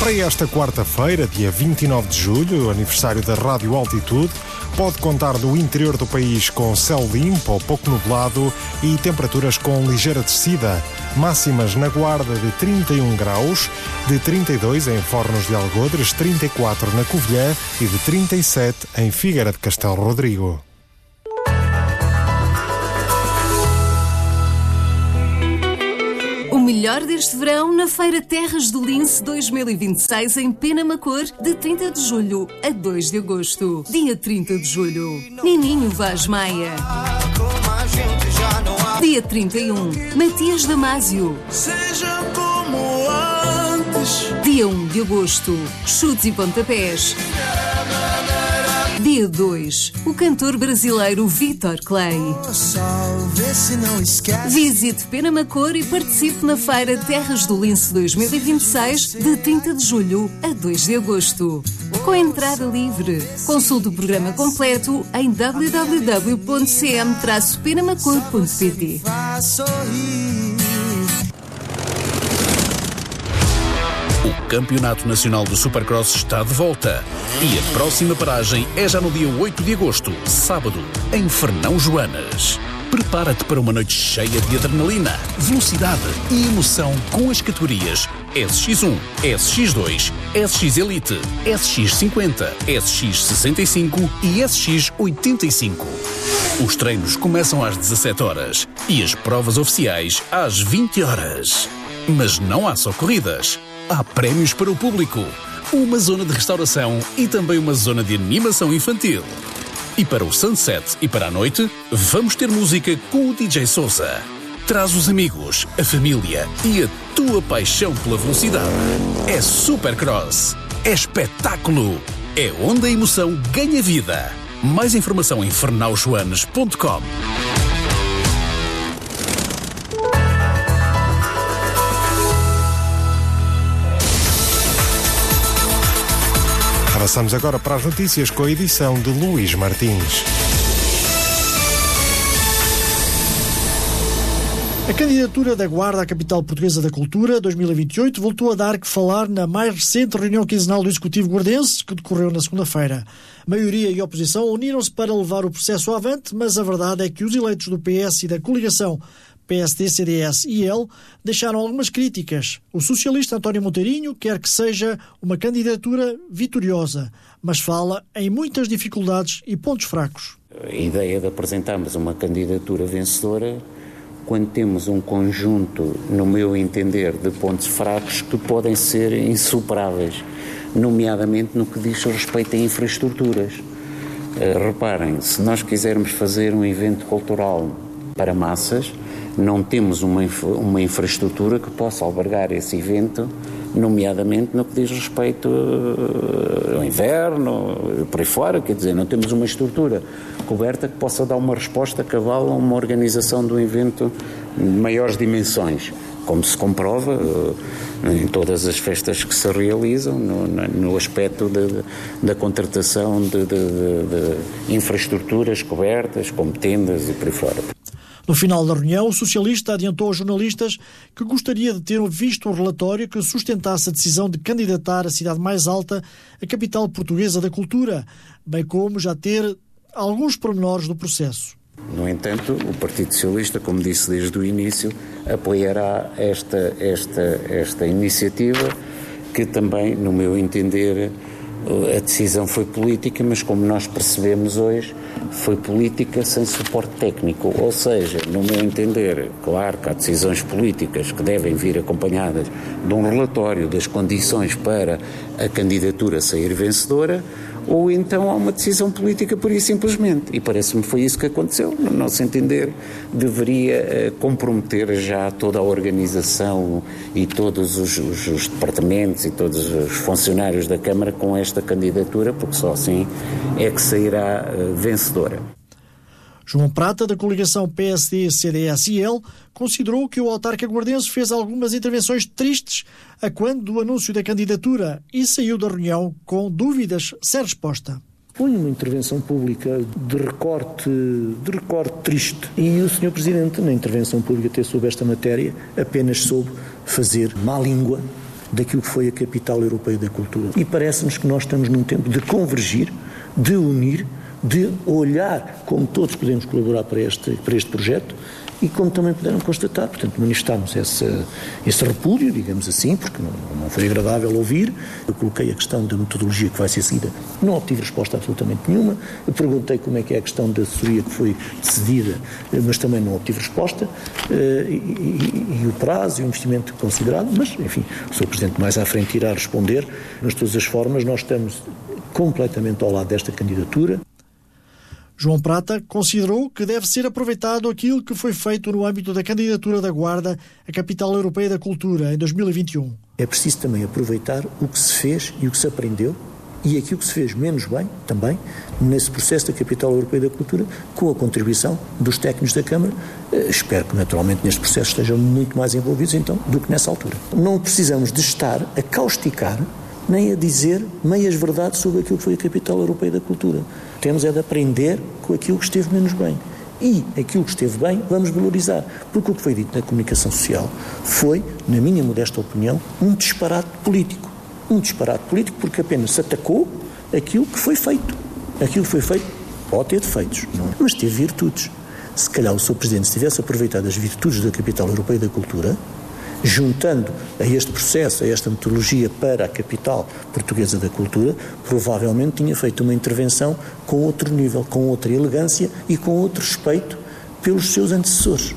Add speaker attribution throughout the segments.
Speaker 1: Para esta quarta-feira, dia 29 de julho, aniversário da Rádio Altitude, pode contar no interior do país com céu limpo ou pouco nublado e temperaturas com ligeira descida. Máximas na Guarda de 31 graus, de 32 em Fornos de Algodres, 34 na Covilhã e de 37 em Figueira de Castelo Rodrigo.
Speaker 2: O melhor deste verão na Feira Terras do Lince 2026 em Penamacor, de 30 de julho a 2 de agosto. Dia 30 de julho, Nininho Vaz Maia. Dia 31, Matias Damasio.
Speaker 3: Seja como antes.
Speaker 2: Dia 1 de agosto, Chutes e Pontapés. Dia 2, o cantor brasileiro Vitor Clay. Visite Penamacor e participe na Feira Terras do Lince 2026, de 30 de julho a 2 de agosto. Com entrada livre. Consulte o programa completo em www.cm-penamacor.pt.
Speaker 4: O Campeonato Nacional do Supercross está de volta e a próxima paragem é já no dia 8 de agosto, sábado, em Fernão Joanas. Prepara-te para uma noite cheia de adrenalina, velocidade e emoção com as categorias SX1, SX2, SX Elite, SX50, SX65 e SX85. Os treinos começam às 17 horas e as provas oficiais às 20 horas. Mas não há só corridas. Há prémios para o público, uma zona de restauração e também uma zona de animação infantil. E para o sunset e para a noite, vamos ter música com o DJ Sousa. Traz os amigos, a família e a tua paixão pela velocidade. É Supercross, é espetáculo, é onde a emoção ganha vida. Mais informação em fernaujoanes.com.
Speaker 1: Passamos agora para as notícias com a edição de Luís Martins.
Speaker 5: A candidatura da Guarda à Capital Portuguesa da Cultura 2028 voltou a dar que falar na mais recente reunião quinzenal do Executivo guardense, que decorreu na segunda-feira. Maioria e oposição uniram-se para levar o processo avante, mas a verdade é que os eleitos do PS e da coligação PSD, CDS e EL deixaram algumas críticas. O socialista António Monteirinho quer que seja uma candidatura vitoriosa, mas fala em muitas dificuldades e pontos fracos.
Speaker 6: A ideia de apresentarmos uma candidatura vencedora quando temos um conjunto, no meu entender, de pontos fracos que podem ser insuperáveis, nomeadamente no que diz respeito a infraestruturas. Reparem, se nós quisermos fazer um evento cultural para massas, não temos uma infraestrutura que possa albergar esse evento, nomeadamente no que diz respeito ao inverno, por aí fora, quer dizer, não temos uma estrutura coberta que possa dar uma resposta cabal a uma organização de um evento de maiores dimensões, como se comprova em todas as festas que se realizam, no aspecto da contratação de infraestruturas cobertas, como tendas e por aí fora.
Speaker 5: No final da reunião, o socialista adiantou aos jornalistas que gostaria de ter visto um relatório que sustentasse a decisão de candidatar a cidade mais alta à capital portuguesa da cultura, bem como já ter alguns pormenores do processo.
Speaker 6: No entanto, o Partido Socialista, como disse desde o início, apoiará esta iniciativa, que também, no meu entender, a decisão foi política, mas como nós percebemos hoje, foi política sem suporte técnico, ou seja, no meu entender, claro que há decisões políticas que devem vir acompanhadas de um relatório das condições para a candidatura sair vencedora, ou então há uma decisão política pura e simplesmente, e parece-me que foi isso que aconteceu. No nosso entender, deveria comprometer já toda a organização e todos os departamentos e todos os funcionários da Câmara com esta candidatura, porque só assim é que sairá vencedora.
Speaker 5: João Prata, da coligação PSD, CDS e EL, considerou que o autarca guardense fez algumas intervenções tristes a quando do anúncio da candidatura e saiu da reunião com dúvidas sem resposta.
Speaker 7: Foi uma intervenção pública de recorte triste. E o Sr. Presidente, na intervenção pública, ter sobre esta matéria, apenas soube fazer má língua daquilo que foi a capital europeia da cultura. E parece-nos que nós estamos num tempo de convergir, de unir, de olhar como todos podemos colaborar para este projeto e como também puderam constatar, portanto, manifestarmos esse repúdio, digamos assim, porque não foi agradável ouvir. Eu coloquei a questão da metodologia que vai ser seguida, não obtive resposta absolutamente nenhuma. Eu perguntei como é que é a questão da assessoria que foi cedida, mas também não obtive resposta, e o prazo e o investimento considerado, mas, enfim, o Sr. Presidente mais à frente irá responder. Mas, de todas as formas, nós estamos completamente ao lado desta candidatura.
Speaker 5: João Prata considerou que deve ser aproveitado aquilo que foi feito no âmbito da candidatura da Guarda à Capital Europeia da Cultura em 2021.
Speaker 7: É preciso também aproveitar o que se fez e o que se aprendeu e aquilo que se fez menos bem também nesse processo da Capital Europeia da Cultura, com a contribuição dos técnicos da Câmara. Espero que naturalmente neste processo estejam muito mais envolvidos então do que nessa altura. Não precisamos de estar a causticar nem a dizer meias verdades sobre aquilo que foi a Capital Europeia da Cultura. Temos é de aprender com aquilo que esteve menos bem. E aquilo que esteve bem, vamos valorizar. Porque o que foi dito na comunicação social foi, na minha modesta opinião, um disparate político. Um disparate político porque apenas se atacou aquilo que foi feito. Aquilo que foi feito pode ter defeitos, não é? Mas teve virtudes. Se calhar o Sr. Presidente, se tivesse aproveitado as virtudes da Capital Europeia da Cultura, juntando a este processo, a esta metodologia para a capital portuguesa da cultura, provavelmente tinha feito uma intervenção com outro nível, com outra elegância e com outro respeito pelos seus antecessores.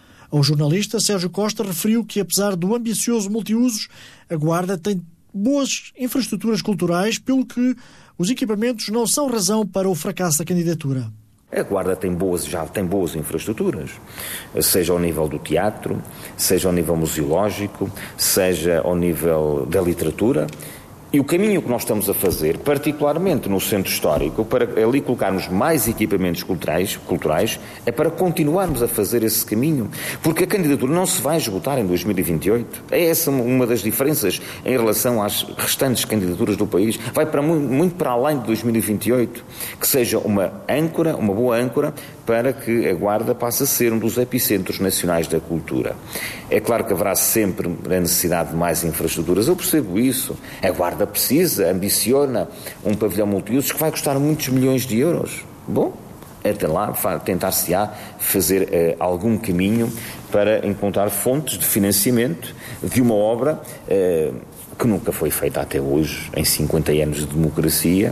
Speaker 5: O jornalista Sérgio Costa referiu que, apesar do ambicioso multiusos, a Guarda tem boas infraestruturas culturais, pelo que os equipamentos não são razão para o fracasso da candidatura.
Speaker 8: A Guarda já tem boas infraestruturas, seja ao nível do teatro, seja ao nível museológico, seja ao nível da literatura. E o caminho que nós estamos a fazer, particularmente no centro histórico, para ali colocarmos mais equipamentos culturais, é para continuarmos a fazer esse caminho. Porque a candidatura não se vai esgotar em 2028. É essa uma das diferenças em relação às restantes candidaturas do país. Vai para muito para além de 2028. Que seja uma boa âncora, para que a Guarda passe a ser um dos epicentros nacionais da cultura. É claro que haverá sempre a necessidade de mais infraestruturas, eu percebo isso. A Guarda precisa, ambiciona um pavilhão multiusos que vai custar muitos milhões de euros. Bom, até lá tentar-se-á fazer algum caminho para encontrar fontes de financiamento de uma obra que nunca foi feita até hoje, em 50 anos de democracia,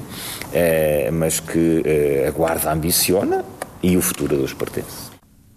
Speaker 8: mas que a Guarda ambiciona e o futuro a Deus pertence.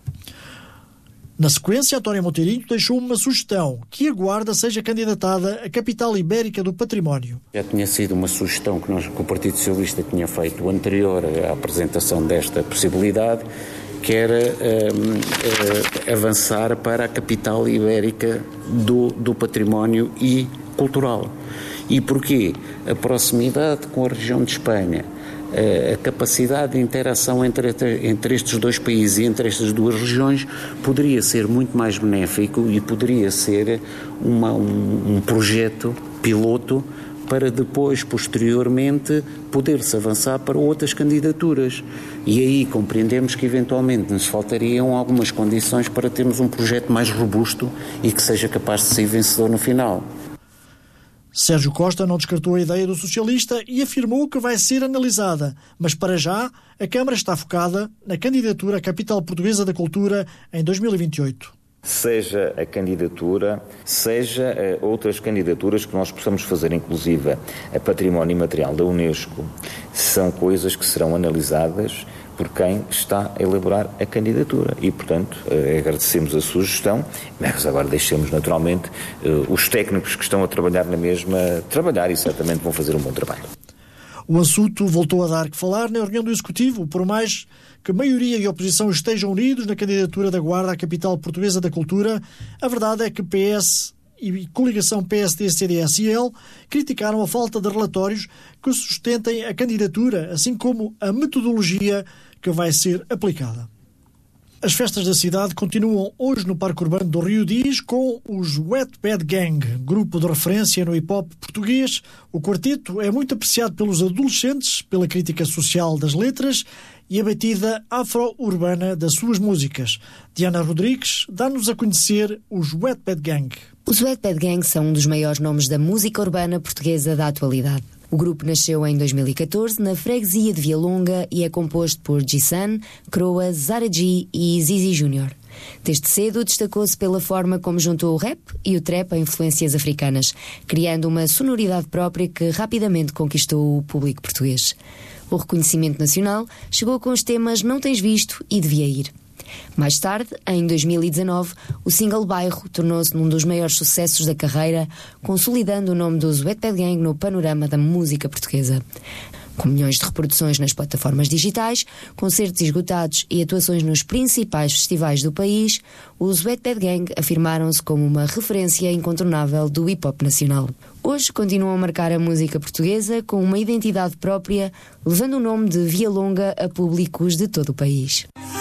Speaker 5: Na sequência, António Monteirinho deixou uma sugestão: que a Guarda seja candidatada à Capital Ibérica do Património.
Speaker 6: Já tinha sido uma sugestão que o Partido Socialista tinha feito anterior à apresentação desta possibilidade, que era avançar para a Capital Ibérica do Património e Cultural. E porquê? A proximidade com a região de Espanha, a capacidade de interação entre estes dois países e entre estas duas regiões poderia ser muito mais benéfico e poderia ser um projeto piloto para depois, posteriormente, poder-se avançar para outras candidaturas. E aí compreendemos que eventualmente nos faltariam algumas condições para termos um projeto mais robusto e que seja capaz de ser vencedor no final.
Speaker 5: Sérgio Costa não descartou a ideia do socialista e afirmou que vai ser analisada, mas para já a Câmara está focada na candidatura à Capital Portuguesa da Cultura em 2028.
Speaker 8: Seja a candidatura, seja outras candidaturas que nós possamos fazer, inclusive a Património Imaterial da Unesco, são coisas que serão analisadas por quem está a elaborar a candidatura e, portanto, agradecemos a sugestão, mas agora deixemos naturalmente os técnicos que estão a trabalhar na mesma trabalhar e certamente vão fazer um bom trabalho.
Speaker 5: O assunto voltou a dar que falar na reunião do Executivo, por mais que maioria e oposição estejam unidos na candidatura da Guarda à Capital Portuguesa da Cultura. A verdade é que PS e coligação PSD-CDS-IL criticaram a falta de relatórios que sustentem a candidatura, assim como a metodologia que vai ser aplicada. As festas da cidade continuam hoje no Parque Urbano do Rio Diz com os Wet Bad Gang, grupo de referência no hip-hop português. O quarteto é muito apreciado pelos adolescentes, pela crítica social das letras e a batida afro-urbana das suas músicas. Diana Rodrigues dá-nos a conhecer os Wet Bad Gang.
Speaker 9: Os Wet Bad Gang são um dos maiores nomes da música urbana portuguesa da atualidade. O grupo nasceu em 2014 na freguesia de Vialonga e é composto por G-Sun, Croa, Zara G e Zizi Júnior. Desde cedo destacou-se pela forma como juntou o rap e o trap a influências africanas, criando uma sonoridade própria que rapidamente conquistou o público português. O reconhecimento nacional chegou com os temas Não Tens Visto e Devia Ir. Mais tarde, em 2019, o single Bairro tornou-se num dos maiores sucessos da carreira, consolidando o nome dos Wet Bad Gang no panorama da música portuguesa. Com milhões de reproduções nas plataformas digitais, concertos esgotados e atuações nos principais festivais do país, os Wet Bad Gang afirmaram-se como uma referência incontornável do hip-hop nacional. Hoje continuam a marcar a música portuguesa com uma identidade própria, levando o nome de Vialonga a públicos de todo o país.